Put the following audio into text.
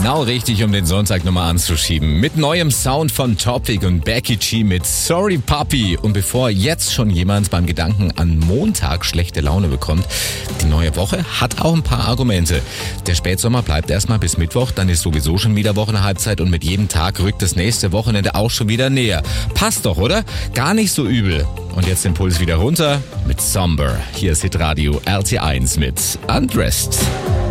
Genau richtig, um den Sonntag nochmal anzuschieben. Mit neuem Sound von Topic und Becky G mit Sorry Papi. Und bevor jetzt schon jemand beim Gedanken an Montag schlechte Laune bekommt, die neue Woche hat auch ein paar Argumente. Der Spätsommer bleibt erstmal bis Mittwoch, dann ist sowieso schon wieder Wochenhalbzeit und mit jedem Tag rückt das nächste Wochenende auch schon wieder näher. Passt doch, oder? Gar nicht so übel. Und jetzt den Puls wieder runter mit Somber. Hier ist Hitradio RT1 mit Undressed.